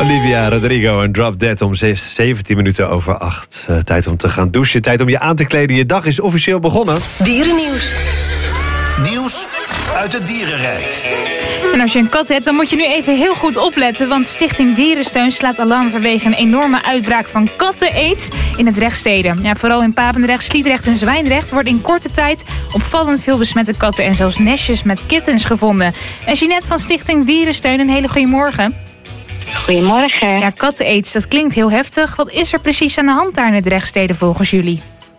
Olivia Rodrigo en Drop Dead om 17 minuten over 8. Tijd om te gaan douchen, tijd om je aan te kleden. Je dag is officieel begonnen. Dierennieuws. Nieuws uit het dierenrijk. En als je een kat hebt, dan moet je nu even heel goed opletten. Want Stichting Dierensteun slaat alarm vanwege een enorme uitbraak van kattenaids in het Drechtstede. Ja, vooral in Papendrecht, Sliedrecht en Zwijndrecht wordt in korte tijd opvallend veel besmette katten en zelfs nestjes met kittens gevonden. En Jeanette van Stichting Dierensteun, een hele goede morgen. Goedemorgen. Ja, kattenaids, dat klinkt heel heftig. Wat is er precies aan de hand daar in het Drechtstede volgens jullie?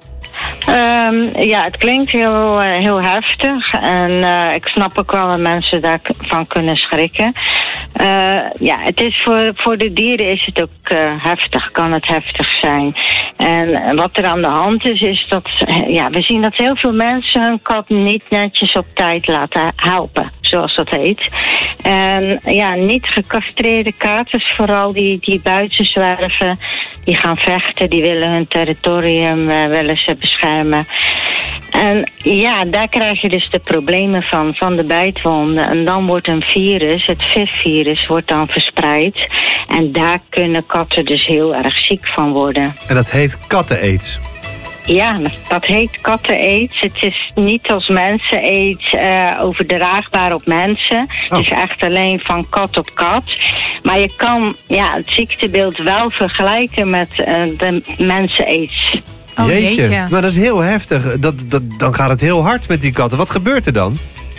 Ja, het klinkt heel heftig. En ik snap ook wel dat mensen daarvan kunnen schrikken. Ja, het is voor de dieren is het ook heftig, kan het heftig zijn. En wat er aan de hand is dat we zien dat heel veel mensen hun kat niet netjes op tijd laten helpen, zoals dat heet. En ja, niet gecastreerde katers, vooral die buiten zwerven, die gaan vechten, die willen hun territorium willen ze beschermen. En ja, daar krijg je dus de problemen van de bijtwonden. En dan wordt een virus, het VIV-virus, wordt dan verspreid. En daar kunnen katten dus heel erg ziek van worden. En dat heet kattenaids. Ja, dat heet kattenaids. Het is niet als mensenaids overdraagbaar op mensen. Het is echt alleen van kat op kat. Maar je kan het ziektebeeld wel vergelijken met de mensenaids. Oh, Jeetje, maar dat is heel heftig. Dan gaat het heel hard met die katten. Wat gebeurt er dan?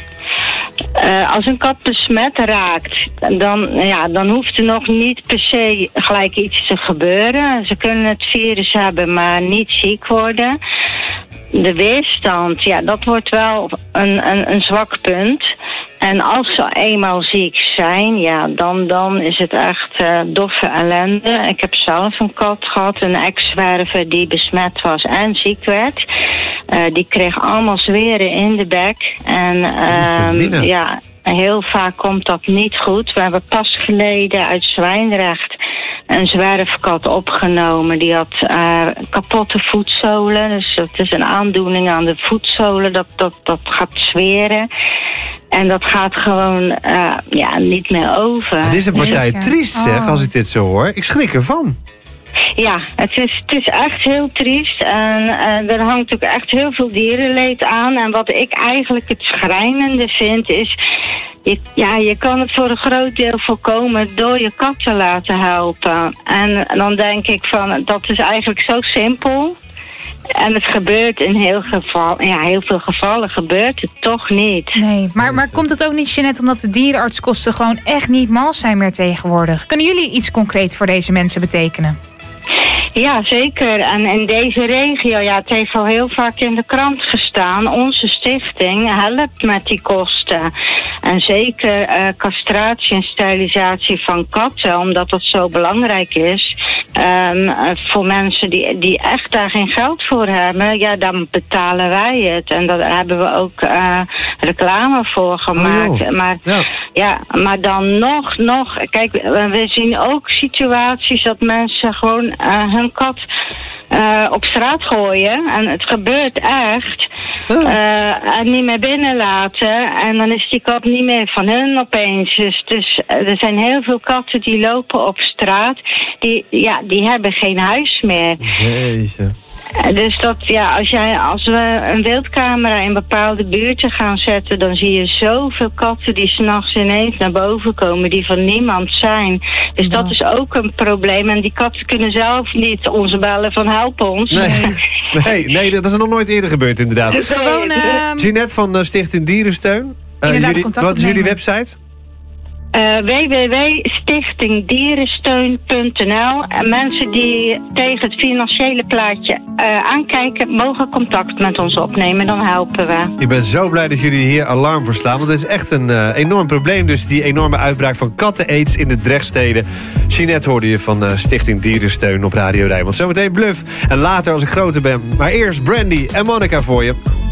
Als een kat besmet raakt, dan hoeft er nog niet per se gelijk iets te gebeuren. Ze kunnen het virus hebben, maar niet ziek worden. De weerstand, dat wordt wel een zwak punt. En als ze eenmaal ziek zijn, dan is het echt doffe ellende. Ik heb zelf een kat gehad, een ex-zwerver die besmet was en ziek werd. Die kreeg allemaal zweren in de bek. En heel vaak komt dat niet goed. We hebben pas geleden uit Zwijndrecht een zwerfkat opgenomen. Die had kapotte voetzolen. Dus dat is een aandoening aan de voetzolen. Dat gaat zweren. En dat gaat gewoon niet meer over. Het is een partij triest, zeg, als ik dit zo hoor. Ik schrik ervan. Ja, het is echt heel triest. En er hangt ook echt heel veel dierenleed aan. En wat ik eigenlijk het schrijnende vind is... Je kan het voor een groot deel voorkomen door je kat te laten helpen. En dan denk ik van, dat is eigenlijk zo simpel. En het gebeurt in heel veel gevallen gebeurt het toch niet. Nee, maar komt het ook niet, Jeanette, omdat de dierenartskosten gewoon echt niet mals zijn meer tegenwoordig? Kunnen jullie iets concreet voor deze mensen betekenen? Ja, zeker. En in deze regio, het heeft al heel vaak in de krant gestaan. Onze stichting helpt met die kosten. En zeker castratie en sterilisatie van katten, omdat dat zo belangrijk is. Voor mensen die echt daar geen geld voor hebben, dan betalen wij het. En daar hebben we ook reclame voor gemaakt. Maar dan nog. Kijk, we zien ook situaties dat mensen gewoon hun kat op straat gooien. En het gebeurt echt. En niet meer binnenlaten. En dan is die kat niet meer van hun opeens. Dus er zijn heel veel katten die lopen op straat. Die hebben geen huis meer. Jeetje. Dus als we een wildcamera in bepaalde buurten gaan zetten, dan zie je zoveel katten die 's nachts ineens naar boven komen, die van niemand zijn. Dus dat is ook een probleem. En die katten kunnen zelf niet ons bellen van help ons. Nee, dat is nog nooit eerder gebeurd inderdaad. Dus gewoon... Jeanette van Stichting Dierensteun. Wat is jullie website? www.stichtingdierensteun.nl. En mensen die tegen het financiële plaatje aankijken, mogen contact met ons opnemen. Dan helpen we. Ik ben zo blij dat jullie hier alarm voor slaan. Want het is echt een enorm probleem. Dus die enorme uitbraak van kattenaids in de Drechtstede. Jeanette hoorde je van Stichting Dierensteun op Radio Rijnmond. Zometeen Bluff. En later als ik groter ben. Maar eerst Brandy en Monica voor je.